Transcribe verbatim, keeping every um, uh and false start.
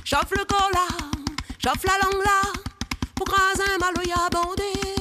chauffe le corps là, chauffe la langue là, pour craser un mal y a bandé.